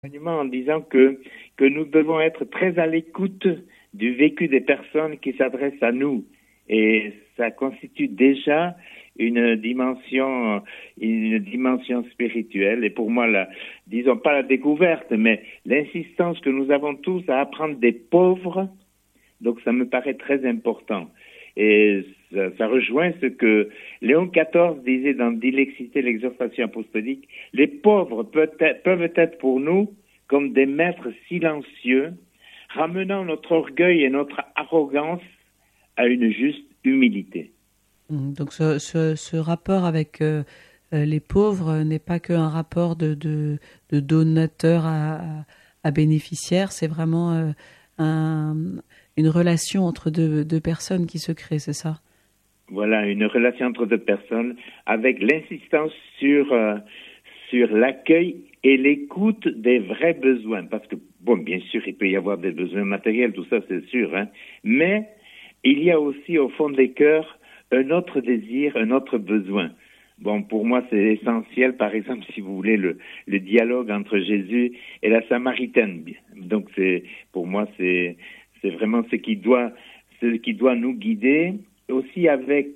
En disant que nous devons être très à l'écoute du vécu des personnes qui s'adressent à nous. Et ça constitue déjà une dimension spirituelle. Et pour moi, disons pas la découverte, mais l'insistance que nous avons tous à apprendre des pauvres. Donc ça me paraît très important. Et ça rejoint ce que Léon XIV disait dans Dilexité, l'exhortation apostolique. Les pauvres peuvent être pour nous comme des maîtres silencieux, ramenant notre orgueil et notre arrogance à une juste humilité. Donc ce rapport avec les pauvres n'est pas qu'un rapport de donateur à bénéficiaire, c'est vraiment une relation entre deux personnes qui se crée, c'est ça? Voilà, une relation entre deux personnes avec l'insistance sur l'accueil et l'écoute des vrais besoins. Parce que, bon, bien sûr, il peut y avoir des besoins matériels, tout ça, c'est sûr, hein. Mais il y a aussi, au fond des cœurs, un autre désir, un autre besoin. Bon, pour moi, c'est essentiel, par exemple, si vous voulez, le dialogue entre Jésus et la Samaritaine. Donc, pour moi, c'est vraiment ce qui doit nous guider. Aussi avec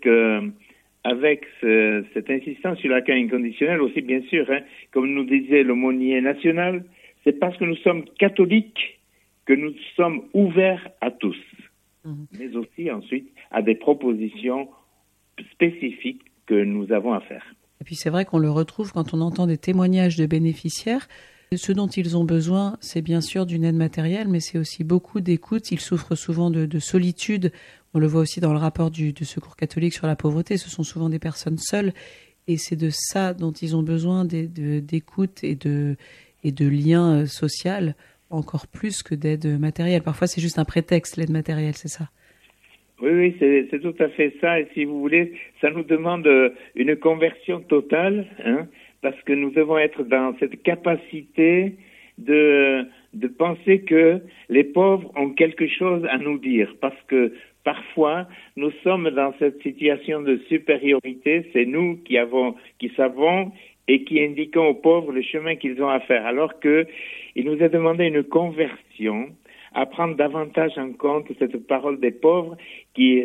cette insistance sur l'accueil inconditionnel, aussi bien sûr, hein, comme nous disait l'aumônier national, c'est parce que nous sommes catholiques que nous sommes ouverts à tous, mais aussi ensuite à des propositions spécifiques que nous avons à faire. Et puis c'est vrai qu'on le retrouve quand on entend des témoignages de bénéficiaires. Ce dont ils ont besoin, c'est bien sûr d'une aide matérielle, mais c'est aussi beaucoup d'écoute. Ils souffrent souvent de solitude. On le voit aussi dans le rapport du Secours catholique sur la pauvreté. Ce sont souvent des personnes seules. Et c'est de ça dont ils ont besoin, d'écoute et de liens sociaux, encore plus que d'aide matérielle. Parfois, c'est juste un prétexte, l'aide matérielle, c'est ça? Oui, c'est tout à fait ça. Et si vous voulez, ça nous demande une conversion totale, hein, parce que nous devons être dans cette capacité de penser que les pauvres ont quelque chose à nous dire, parce que parfois nous sommes dans cette situation de supériorité, c'est nous qui savons et qui indiquons aux pauvres le chemin qu'ils ont à faire, alors que il nous est demandé une conversion, à prendre davantage en compte cette parole des pauvres, qui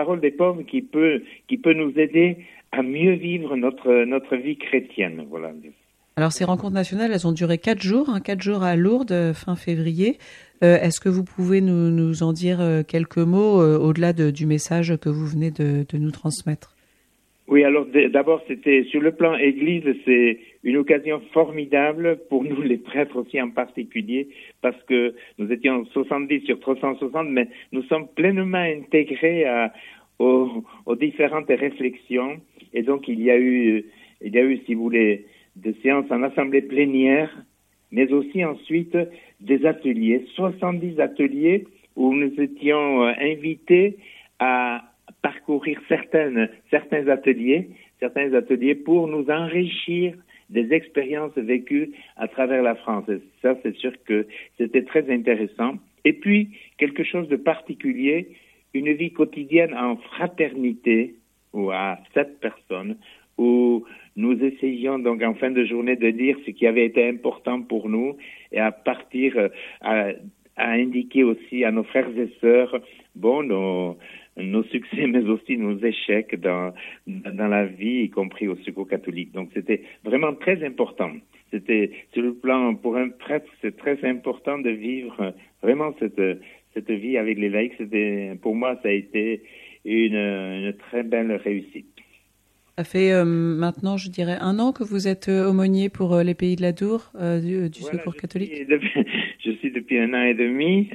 peut nous aider à mieux vivre notre vie chrétienne. Voilà. Alors ces rencontres nationales, elles ont duré 4 jours, 4 jours à Lourdes, fin février. Est-ce que vous pouvez nous en dire quelques mots au-delà du message que vous venez de nous transmettre? Oui, alors d'abord, c'était sur le plan Église, c'est une occasion formidable pour nous les prêtres aussi en particulier, parce que nous étions 70 sur 360, mais nous sommes pleinement intégrés aux différentes réflexions, et donc il y a eu, si vous voulez, des séances en assemblée plénière, mais aussi ensuite des ateliers, 70 ateliers où nous étions invités à parcourir certains ateliers pour nous enrichir des expériences vécues à travers la France. Et ça, c'est sûr que c'était très intéressant. Et puis, quelque chose de particulier, une vie quotidienne en fraternité, ou à 7 personnes, où nous essayions donc en fin de journée de dire ce qui avait été important pour nous et à partir à indiquer aussi à nos frères et sœurs, nos succès, mais aussi nos échecs dans la vie, y compris au Secours catholique. Donc, c'était vraiment très important. C'était, sur le plan, pour un prêtre, c'est très important de vivre vraiment cette vie avec les laïcs. Pour moi, ça a été une très belle réussite. Ça fait maintenant, je dirais, 1 an que vous êtes aumônier pour les Pays de la Dour du Secours catholique. Je suis depuis 1 an et demi,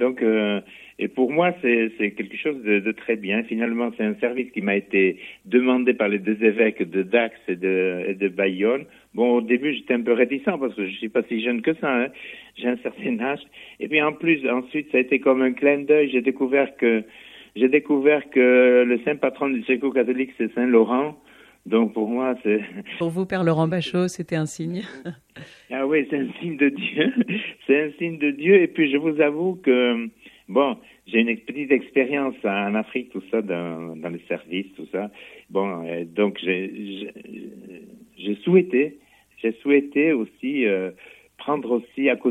et pour moi c'est quelque chose de très bien. Finalement, c'est un service qui m'a été demandé par les 2 évêques de Dax et de Bayonne. Bon, au début j'étais un peu réticent parce que je suis pas si jeune que ça, hein. J'ai un certain âge. Et puis ensuite ça a été comme un clin d'œil. J'ai découvert que le saint patron du Secours catholique, c'est Saint Laurent. Donc pour moi, c'est... Pour vous, Père Laurent Bachot, c'était un signe. Ah oui, c'est un signe de Dieu. C'est un signe de Dieu. Et puis je vous avoue que, bon, j'ai une petite expérience en Afrique, tout ça, dans les services, tout ça. Bon, donc j'ai souhaité aussi prendre aussi à côté